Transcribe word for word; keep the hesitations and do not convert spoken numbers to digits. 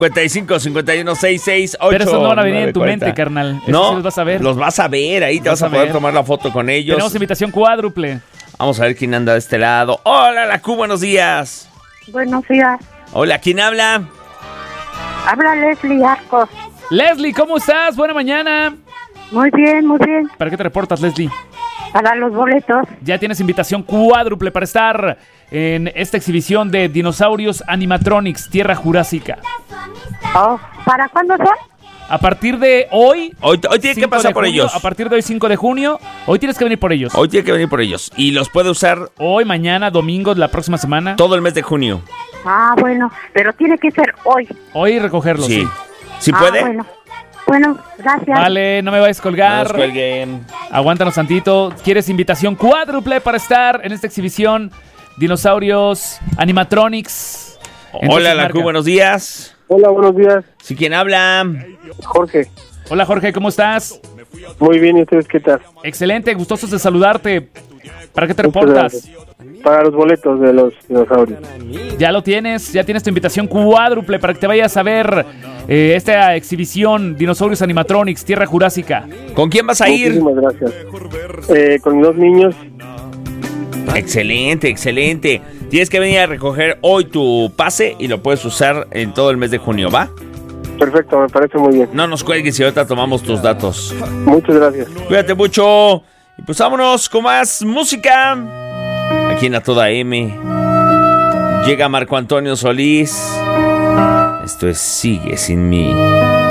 cincuenta y cinco, cincuenta y uno, sesenta y seis, ocho. Pero eso no van a venir en tu cuarenta. mente, carnal. Eso No, sí los vas a ver. Los vas a ver, ahí te Vas vas a a poder ver. tomar la foto con ellos. Tenemos invitación cuádruple. Vamos a ver quién anda de este lado. Hola, la Q, buenos días. Buenos días. Hola, ¿quién habla? Habla Leslie Arcos. Leslie, ¿cómo estás? Buena mañana. Muy bien, muy bien. ¿Para qué te reportas, Leslie? Para los boletos. Ya tienes invitación cuádruple para estar en esta exhibición de dinosaurios animatronics, Tierra Jurásica. Oh, ¿para cuándo son? A partir de hoy... Hoy, hoy tiene que cinco pasar de por junio, ellos. A partir de hoy, cinco de junio, hoy tienes que venir por ellos. Hoy tiene que venir por ellos. Y los puede usar Hoy, mañana, domingo, la próxima semana. todo el mes de junio. Ah, bueno, pero tiene que ser hoy. Hoy recogerlos. Sí. Sí. ¿Sí Ah, puede? bueno. Bueno, gracias. Vale, no me vayas a No colgar. nos cuelguen. Aguántanos tantito. ¿Quieres invitación cuádruple para estar en esta exhibición? Dinosaurios Animatronics. Hola, Entonces, la marca. Q, buenos días. Hola, buenos días, ¿Sí, quién habla? Jorge. Hola, Jorge, ¿cómo estás? Muy bien, ¿y ustedes qué tal? Excelente, gustosos de saludarte. ¿Para qué te Muchas reportas? gracias. Para los boletos de los dinosaurios. Ya lo tienes, ya tienes tu invitación cuádruple para que te vayas a ver eh, esta exhibición Dinosaurios Animatronics, Tierra Jurásica. ¿Con quién vas a ir? Muchísimas gracias. Eh, con mis dos niños. Excelente, excelente. Tienes que venir a recoger hoy tu pase y lo puedes usar en todo el mes de junio, ¿va? Perfecto, me parece muy bien. No nos cuelgues y ahorita tomamos tus datos. Muchas gracias. Cuídate mucho. Y pues vámonos con más música. Aquí en A Toda M. Llega Marco Antonio Solís. Esto es Sigue Sin Mí.